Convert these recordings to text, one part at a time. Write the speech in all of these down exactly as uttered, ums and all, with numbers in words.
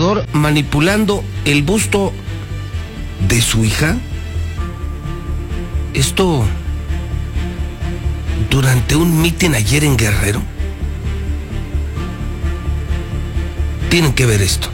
Obrador manipulando el busto de su hija. Esto durante un mitin ayer en Guerrero. Tienen que ver esto.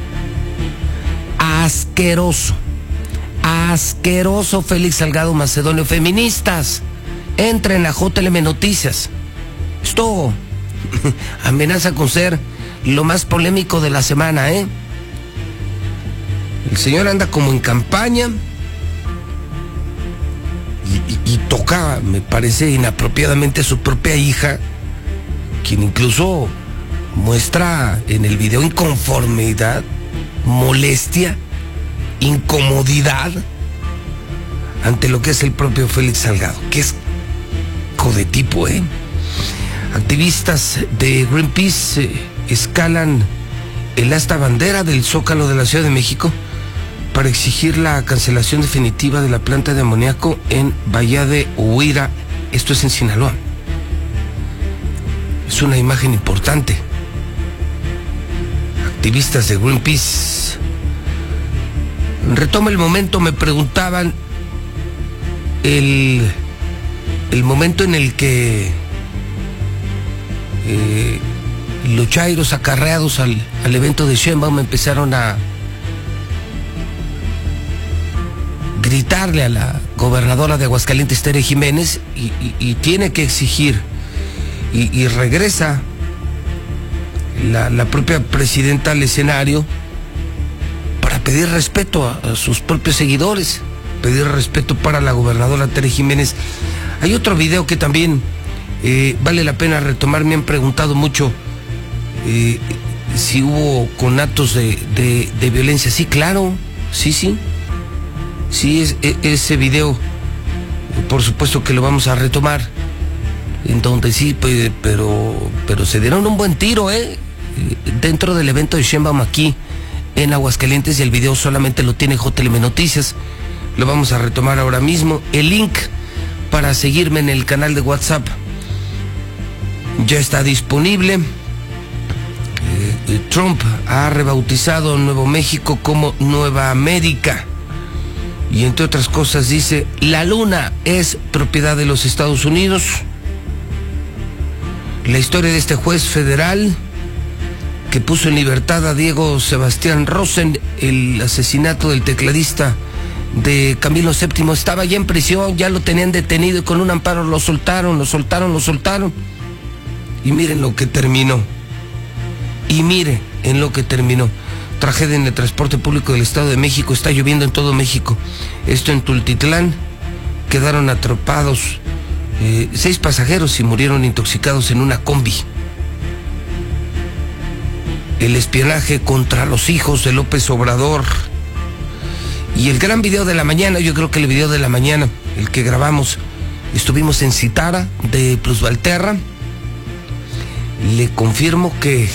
Asqueroso. Asqueroso Félix Salgado Macedonio. Feministas, entren a J L M Noticias. Esto amenaza con ser lo más polémico de la semana, ¿eh? El señor anda como en campaña y, y, y toca, me parece, inapropiadamente a su propia hija, quien incluso muestra en el video inconformidad, molestia, incomodidad ante lo que es el propio Félix Salgado, que es de tipo, ¿eh? Activistas de Greenpeace eh, escalan el asta bandera del Zócalo de la Ciudad de México para exigir la cancelación definitiva de la planta de amoníaco en Bahía de Huira. Esto es en Sinaloa. Es una imagen importante. Activistas de Greenpeace. Retoma el momento, me preguntaban, el, el momento en el que eh, los chairos acarreados al, al evento de Sheinbaum empezaron a gritarle a la gobernadora de Aguascalientes, Tere Jiménez, y, y, y tiene que exigir, y, y regresa la, la propia presidenta al escenario para pedir respeto a, a sus propios seguidores, pedir respeto para la gobernadora Tere Jiménez. Hay otro video que también eh, vale la pena retomar. Me han preguntado mucho eh, si hubo conatos de, de, de violencia. Sí, claro, sí, sí. Sí, es, es, ese video, por supuesto que lo vamos a retomar, en donde sí, pues, pero, pero se dieron un buen tiro, ¿eh? Dentro del evento de Sheinbaum aquí en Aguascalientes, y el video solamente lo tiene J L M Noticias. Lo vamos a retomar ahora mismo. El link para seguirme en el canal de WhatsApp ya está disponible. Eh, Trump ha rebautizado Nuevo México como Nueva América. Y entre otras cosas dice, la luna es propiedad de los Estados Unidos. La historia de este juez federal que puso en libertad a Diego Sebastián Rosen, el asesinato del tecladista de Camilo séptimo, estaba ya en prisión, ya lo tenían detenido y con un amparo lo soltaron, lo soltaron, lo soltaron. Y miren lo que terminó. Y miren en lo que terminó. Tragedia en el transporte público del Estado de México. Está lloviendo en todo México. Esto en Tultitlán. Quedaron atrapados eh, seis pasajeros y murieron intoxicados en una combi. El espionaje contra los hijos de López Obrador. Y el gran video de la mañana, yo creo que el video de la mañana, el que grabamos, estuvimos en Citara de Plusvalterra. Le confirmo que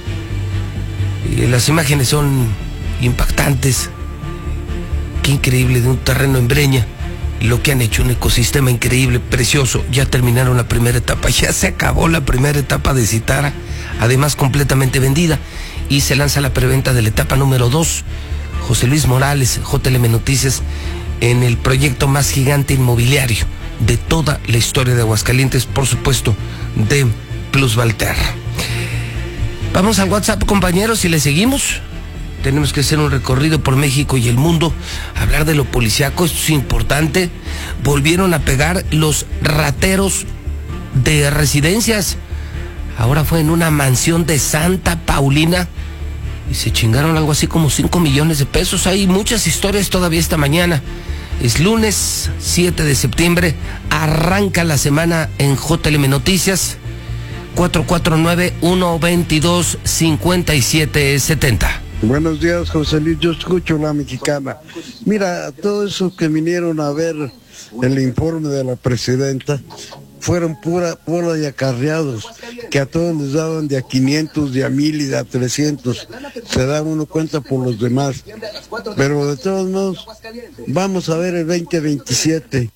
las imágenes son impactantes. Qué increíble, de un terreno en Breña, lo que han hecho, un ecosistema increíble, precioso. Ya terminaron la primera etapa, ya se acabó la primera etapa de Citara, además completamente vendida, y se lanza la preventa de la etapa número dos. José Luis Morales, J L M Noticias, en el proyecto más gigante inmobiliario de toda la historia de Aguascalientes, por supuesto, de Plusvalterra. Vamos al WhatsApp, compañeros, y le seguimos. Tenemos que hacer un recorrido por México y el mundo, hablar de lo policíaco. Esto es importante. Volvieron a pegar los rateros de residencias. Ahora fue en una mansión de Santa Paulina y se chingaron algo así como cinco millones de pesos. Hay muchas historias todavía esta mañana. Es lunes siete de septiembre, arranca la semana en J L M Noticias. Cuatro cuatro nueve, uno veintidós, cincuenta y siete setenta. Buenos días, José Luis, yo escucho La Mexicana. Mira, todo eso que vinieron a ver el informe de la presidenta fueron pura bola de acarreados, que a todos les daban de a quinientos, de a mil y de a trescientos. Se da uno cuenta por los demás. Pero de todos modos, vamos a ver el veinte veintisiete.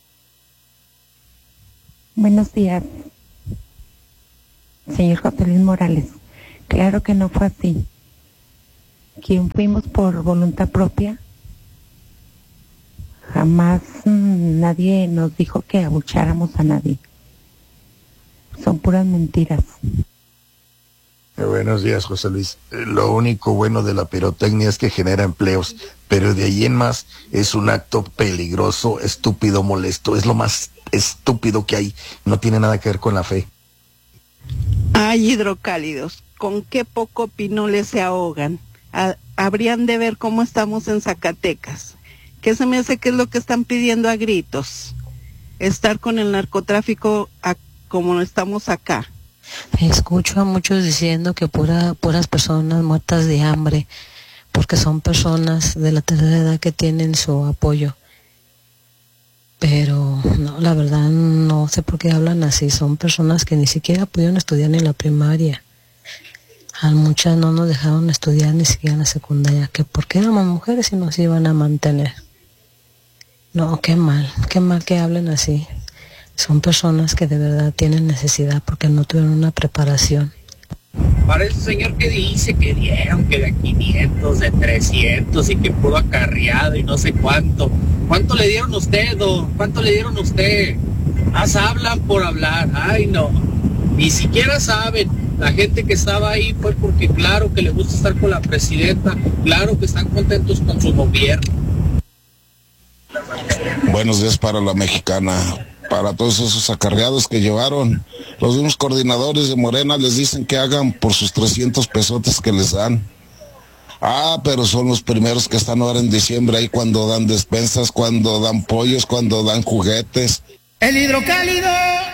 Buenos días, señor José Luis Morales. Claro que no fue así. quien fuimos por voluntad propia, jamás mmm, nadie nos dijo que abucháramos a nadie. Son puras mentiras. Eh, buenos días, José Luis. Eh, lo único bueno de la pirotecnia es que genera empleos, pero de ahí en más es un acto peligroso, estúpido, molesto. Es lo más estúpido que hay. No tiene nada que ver con la fe. Ay, hidrocálidos, con qué poco pinoles se ahogan. A, habrían de ver cómo estamos en Zacatecas. ¿Qué se me hace que es lo que están pidiendo a gritos? Estar con el narcotráfico a, como estamos acá. Escucho a muchos diciendo que pura, puras personas muertas de hambre, porque son personas de la tercera edad que tienen su apoyo. Pero no, la verdad no sé por qué hablan así. Son personas que ni siquiera pudieron estudiar ni la primaria. A muchas no nos dejaron estudiar ni siquiera en la secundaria, que porque éramos mujeres y nos iban a mantener. No, qué mal, qué mal que hablen así. Son personas que de verdad tienen necesidad porque no tuvieron una preparación. Para ese señor que dice que dieron, que de quinientos, de trescientos y que puro acarreado y no sé cuánto. ¿Cuánto le dieron a usted, don? ¿Cuánto le dieron a usted? Más hablan por hablar. Ay, no. Ni siquiera saben. La gente que estaba ahí fue porque claro que le gusta estar con la presidenta, claro que están contentos con su gobierno. Buenos días para la mexicana. Para todos esos acarreados que llevaron, los mismos coordinadores de Morena les dicen que hagan por sus trescientos pesotes que les dan. Ah, pero son los primeros que están ahora en diciembre ahí cuando dan despensas, cuando dan pollos, cuando dan juguetes. El hidrocálido.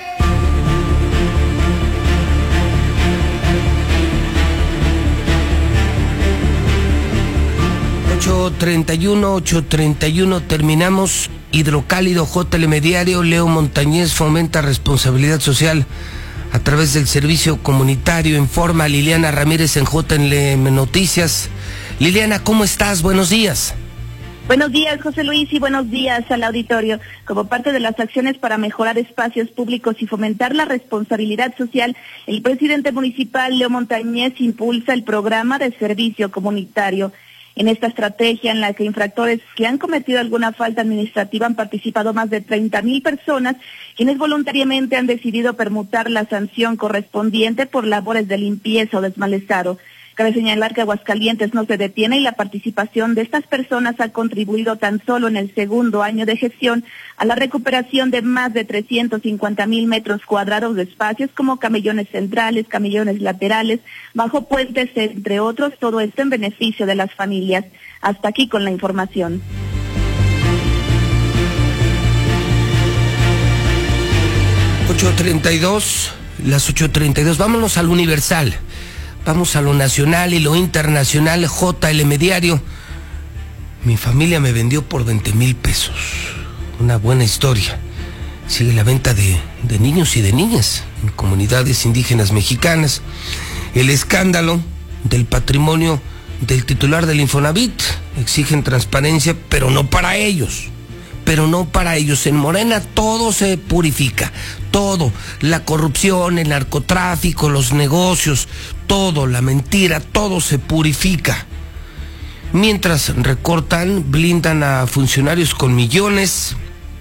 ocho treinta y uno, ocho treinta y uno, terminamos. Hidrocálido, J L M Diario. Leo Montañez fomenta responsabilidad social a través del servicio comunitario. Informa Liliana Ramírez en J L M Noticias. Liliana, ¿cómo estás? Buenos días. Buenos días, José Luis, y buenos días al auditorio. Como parte de las acciones para mejorar espacios públicos y fomentar la responsabilidad social, el presidente municipal, Leo Montañez, impulsa el programa de servicio comunitario. En esta estrategia, en la que infractores que han cometido alguna falta administrativa han participado más de treinta mil personas, quienes voluntariamente han decidido permutar la sanción correspondiente por labores de limpieza o desmalezado. Cabe señalar que Aguascalientes no se detiene y la participación de estas personas ha contribuido tan solo en el segundo año de gestión a la recuperación de más de trescientos cincuenta mil metros cuadrados de espacios como camellones centrales, camellones laterales, bajo puentes, entre otros, todo esto en beneficio de las familias. Hasta aquí con la información. ocho treinta y dos, las ocho treinta y dos, vámonos al Universal. Vamos a lo nacional y lo internacional. J L M Diario. Mi familia me vendió por veinte mil pesos. Una buena historia. Sigue la venta de, de niños y de niñas en comunidades indígenas mexicanas. El escándalo del patrimonio del titular del Infonavit. Exigen transparencia, pero no para ellos. Pero no para ellos. En Morena todo se purifica. Todo. La corrupción, el narcotráfico, los negocios, todo, la mentira, todo se purifica. Mientras recortan, blindan a funcionarios con millones.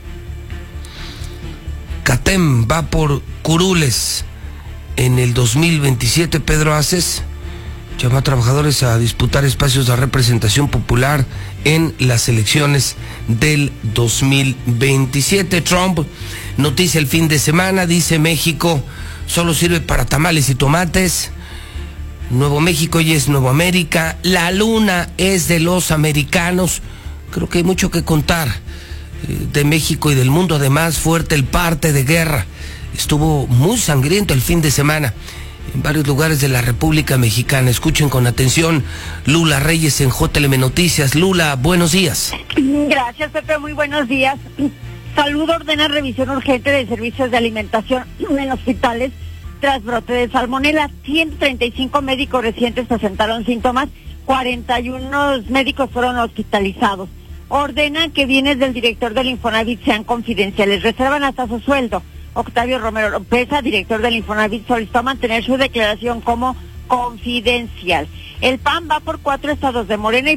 CATEM va por curules. En el dos mil veintisiete, Pedro Aces llama a trabajadores a disputar espacios de representación popular en las elecciones del dos mil veintisiete. Trump noticia el fin de semana, dice México solo sirve para tamales y tomates. Nuevo México ya es Nuevo América. La luna es de los americanos. Creo que hay mucho que contar eh, de México y del mundo. Además, fuerte el parte de guerra. Estuvo muy sangriento el fin de semana en varios lugares de la República Mexicana. Escuchen con atención. Lula Reyes en J L M Noticias. Lula, buenos días. Gracias, Pepe, muy buenos días. Salud ordena revisión urgente de servicios de alimentación en hospitales tras brote de salmonela. ciento treinta y cinco médicos recientes presentaron síntomas, cuarenta y uno médicos fueron hospitalizados. Ordenan que bienes del director del Infonavit sean confidenciales, reservan hasta su sueldo. Octavio Romero López, director del Infonavit, solicitó mantener su declaración como confidencial. El P A N va por cuatro estados de Morena y